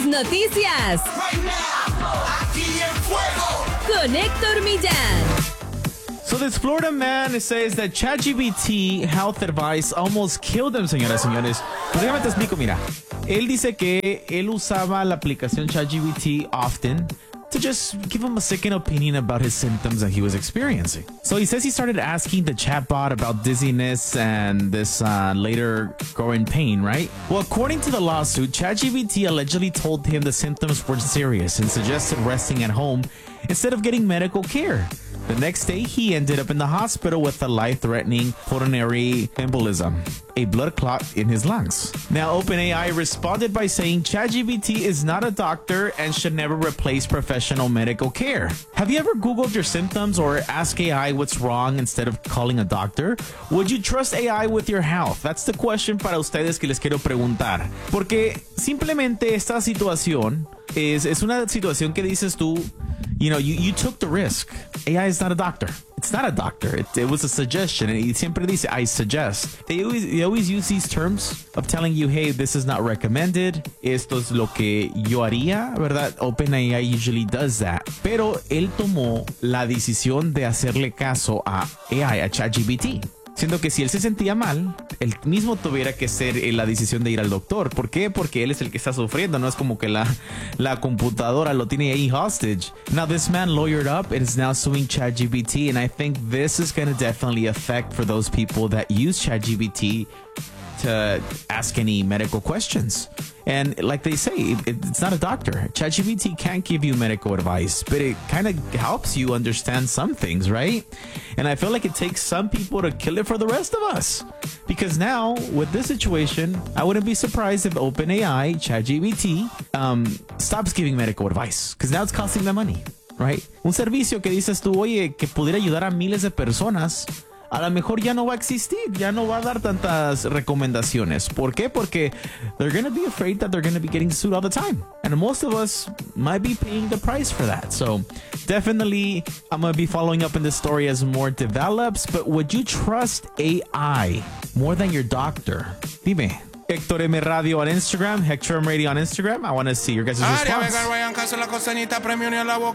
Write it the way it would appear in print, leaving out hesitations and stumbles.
noticias con Héctor Millán. So this Florida man says that ChatGPT health advice almost killed him, señoras y señores. Pues déjame te explico, mira. Él dice que él usaba la aplicación ChatGPT often to just give him a second opinion about his symptoms that he was experiencing. So he says he started asking the chatbot about dizziness and this later growing pain, right? Well, according to the lawsuit, ChatGPT allegedly told him the symptoms were serious and suggested resting at home instead of getting medical care. The next day, he ended up in the hospital with a life-threatening pulmonary embolism, a blood clot in his lungs. Now, OpenAI responded by saying ChatGPT is not a doctor and should never replace professional medical care. Have you ever Googled your symptoms or asked AI what's wrong instead of calling a doctor? Would you trust AI with your health? That's the question para ustedes que les quiero preguntar. Porque simplemente esta situación es una situación que dices tú, you took the risk. AI is not a doctor. It's not a doctor. It was a suggestion. And siempre dice, I suggest. They always use these terms of telling you, hey, this is not recommended. Esto es lo que yo haría, ¿verdad? OpenAI usually does that. Pero él tomó la decisión de hacerle caso a AI, a ChatGPT. Siendo que si él se sentía mal, él mismo tuviera que ser la decisión de ir al doctor. ¿Por qué? Porque él es el que está sufriendo. No es como que la computadora lo tiene ahí hostage. Now, this man lawyered up and is now suing ChatGPT. And I think this is going to definitely affect for those people that use ChatGPT to ask any medical questions. And like they say, it's not a doctor. ChatGPT can't give you medical advice, but it kind of helps you understand some things, right? And I feel like it takes some people to kill it for the rest of us. Because now, with this situation, I wouldn't be surprised if OpenAI, ChatGPT, stops giving medical advice. Because now it's costing them money, right? Un servicio que dices tú, oye, que pudiera ayudar a miles de personas, a lo mejor ya no va a existir, ya no va a dar tantas recomendaciones. ¿Por qué? Porque they're going to be afraid that they're going to be getting sued all the time. And most of us might be paying the price for that. So definitely, I'm going to be following up in this story as more develops. But would you trust AI more than your doctor? Dime. Héctor M Radio on Instagram, Hector M Radio on Instagram. I want to see your guys' response.